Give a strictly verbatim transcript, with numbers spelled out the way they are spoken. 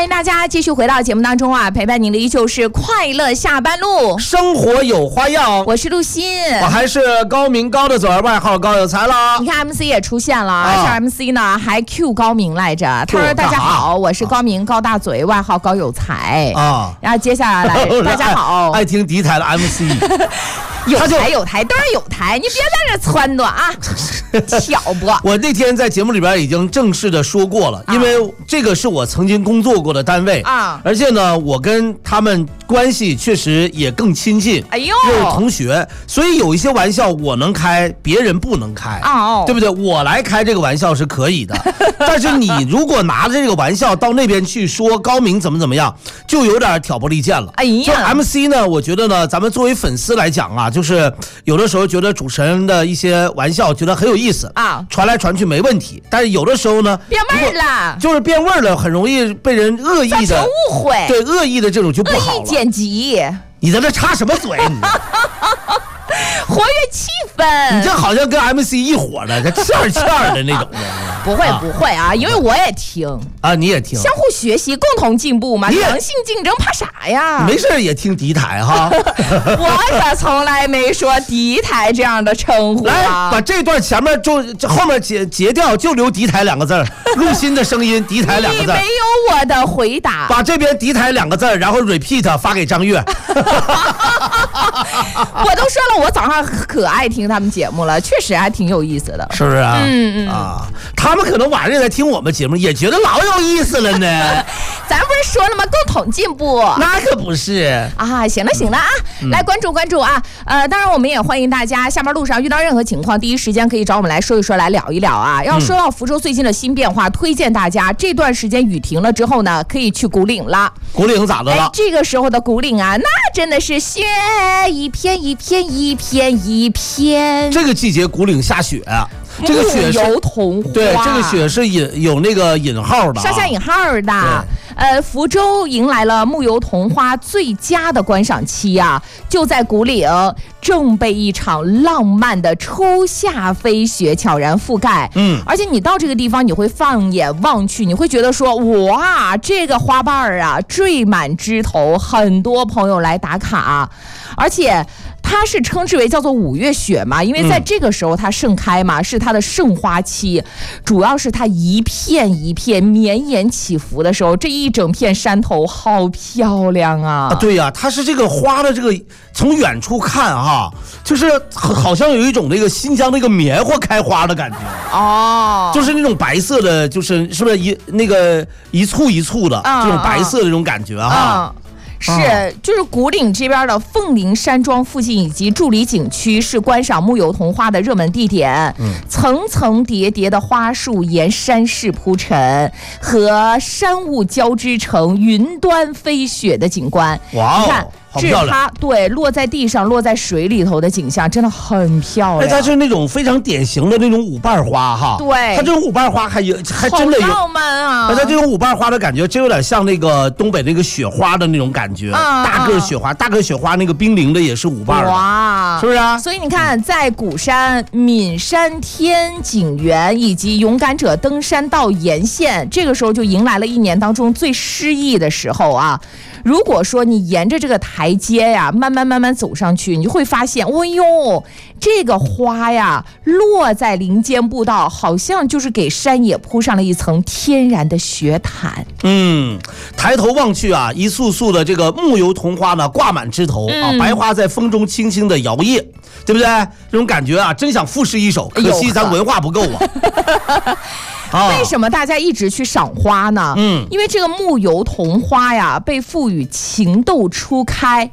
迎大家继续回到节目当中啊，陪伴您的依旧是快乐下班路， 生活有花样。 我是陆欣， 我还是高明高的嘴儿，外号高有才了。 你看 M C 也出现了，而且 M C 呢还 Q 高明来着。他说：“大家好，我是高明高大嘴，外号高有才啊。”然后接下来大家好， 爱听敌台的 M C。 有台有台当然有台，你别在这撺掇啊，挑拨。 我那天在节目里边已经正式的说过了，因为这个是我曾经工作过的单位啊，而且呢，我跟他们关系确实也更亲近，哎呦，又是同学，所以有一些玩笑我能开，别人不能开啊，对不对？我来开这个玩笑是可以的，但是你如果拿着这个玩笑到那边去说高明怎么怎么样，就有点挑拨离间了。哎呀，就 M C 呢，我觉得呢，咱们作为粉丝来讲啊。就是有的时候觉得主持人的一些玩笑觉得很有意思啊，传来传去没问题，但是有的时候呢变味儿了， 就是变味儿了，很容易被人恶意的造成误会， 对恶意的这种就不好了。 恶意剪辑， 你在这插什么嘴？你活跃气氛， 你这好像跟 M C 一伙的，这欠儿欠儿的那种。 不会不会啊，因为我也听啊，你也听， 相互学习，共同进步嘛。良性竞争怕啥呀？ 没事也听敌台哈。 我可从来没说敌台这样的称呼、啊。 来，把这段前面就后面截截掉，就留敌台两个字，陆欣的声音，敌台两个字。 你没有我的回答。 把这边敌台两个字，然后 repeat 发给张悦。 我都说了，我早上可爱听他们节目了，确实还挺有意思的， 是不是啊？嗯嗯啊，他们可能晚上也在听我们节目，也觉得老有意思了呢。 咱不是说了吗？共同进步。 那可不是啊！行了行了啊，嗯、来关注关注啊！呃，当然我们也欢迎大家下班路上遇到任何情况，第一时间可以找我们来说一说，来聊一聊啊。要说到福州最近的新变化，推荐大家这段时间雨停了之后呢，可以去古岭了。 古岭咋的了？ 哎，这个时候的古岭啊，那真的是雪一片一片一片一片。 这个季节古岭下雪。这个雪是木油桐花， 对，这个雪是引有那个引号的、啊， 上下引号的。呃，福州迎来了木油桐花最佳的观赏期啊，就在古岭，正被一场浪漫的初夏飞雪悄然覆盖。嗯，而且你到这个地方，你会放眼望去，你会觉得说，哇，这个花瓣儿啊，缀满枝头，很多朋友来打卡，而且。它是称之为叫做五月雪嘛，因为在这个时候它盛开嘛，嗯、是它的盛花期，主要是它一片一片绵延起伏的时候，这一整片山头好漂亮啊！ 啊对呀、啊，它是这个花的这个从远处看哈、啊，就是好像有一种那个新疆那个棉花开花的感觉哦，就是那种白色的，就是是不是一那个一簇一簇的、嗯、这种白色的这种感觉哈。嗯是，就是古岭这边的凤林山庄附近以及祝里景区是观赏木油桐花的热门地点。嗯，层层叠叠的花树沿山势铺陈，和山雾交织成云端飞雪的景观。哇，你看。是它对落在地上、落在水里头的景象，真的很漂亮。 哎，它是那种非常典型的那种五瓣花哈。 对， 它这种五瓣花还有还真的有浪漫啊！ 它这种五瓣花的感觉，真有点像那个东北那个雪花的那种感觉。啊、大个雪花，大个雪花那个冰凌的也是五瓣的，哇，是不是啊？ 所以你看，在鼓山、岷山天景园以及勇敢者登山道沿线，这个时候就迎来了一年当中最诗意的时候啊。如果说你沿着这个台阶呀，慢慢慢慢走上去，你就会发现，哦呦，这个花呀落在林间步道，好像就是给山野铺上了一层天然的雪毯。 嗯，抬头望去啊，一束束的这个木油桐花呢挂满枝头、嗯、啊，白花在风中轻轻的摇曳，对不对？这种感觉啊，真想赋诗一首，可惜咱文化不够啊。 为什么大家一直去赏花呢？嗯，因为这个木油桐花呀，被赋予情窦初开